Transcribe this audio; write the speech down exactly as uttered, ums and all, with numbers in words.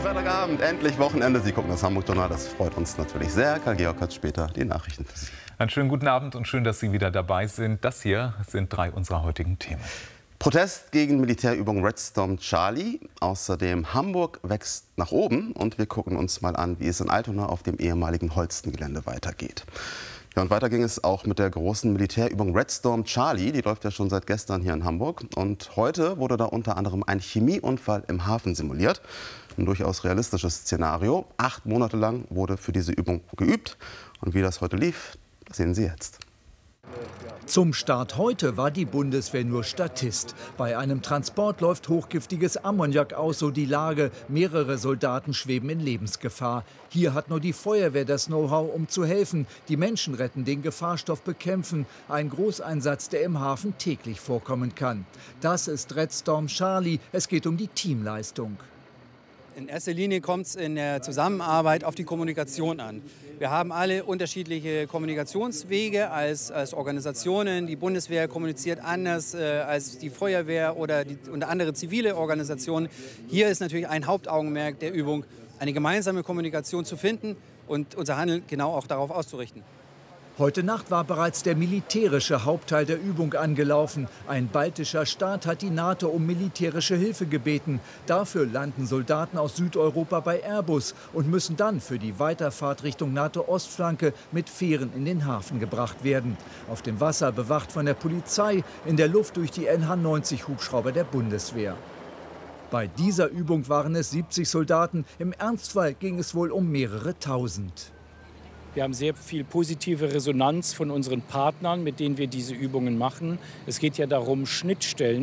Freitagabend, endlich Wochenende. Sie gucken das Hamburg-Journal, das freut uns natürlich sehr. Karl-Georg hat später die Nachrichten für Sie. Einen schönen guten Abend und schön, dass Sie wieder dabei sind. Das hier sind drei unserer heutigen Themen. Protest gegen Militärübung Red Storm Charlie. Außerdem Hamburg wächst nach oben. Und wir gucken uns mal an, wie es in Altona auf dem ehemaligen Holstengelände weitergeht. Ja, und weiter ging es auch mit der großen Militärübung Red Storm Charlie. Die läuft ja schon seit gestern hier in Hamburg. Und heute wurde da unter anderem ein Chemieunfall im Hafen simuliert. Ein durchaus realistisches Szenario. Acht Monate lang wurde für diese Übung geübt. Und wie das heute lief, das sehen Sie jetzt. Zum Start heute war die Bundeswehr nur Statist. Bei einem Transport läuft hochgiftiges Ammoniak aus, so die Lage. Mehrere Soldaten schweben in Lebensgefahr. Hier hat nur die Feuerwehr das Know-how, um zu helfen. Die Menschen retten, den Gefahrstoff bekämpfen. Ein Großeinsatz, der im Hafen täglich vorkommen kann. Das ist Red Storm Charlie. Es geht um die Teamleistung. In erster Linie kommt es in der Zusammenarbeit auf die Kommunikation an. Wir haben alle unterschiedliche Kommunikationswege als, als Organisationen. Die Bundeswehr kommuniziert anders äh, als die Feuerwehr oder, die, oder andere zivile Organisationen. Hier ist natürlich ein Hauptaugenmerk der Übung, eine gemeinsame Kommunikation zu finden und unser Handeln genau auch darauf auszurichten. Heute Nacht war bereits der militärische Hauptteil der Übung angelaufen. Ein baltischer Staat hat die NATO um militärische Hilfe gebeten. Dafür landen Soldaten aus Südeuropa bei Airbus und müssen dann für die Weiterfahrt Richtung NATO-Ostflanke mit Fähren in den Hafen gebracht werden. Auf dem Wasser bewacht von der Polizei, in der Luft durch die N H neunzig Hubschrauber der Bundeswehr. Bei dieser Übung waren es siebzig Soldaten. Im Ernstfall ging es wohl um mehrere Tausend. Wir haben sehr viel positive Resonanz von unseren Partnern, mit denen wir diese Übungen machen. Es geht ja darum, Schnittstellen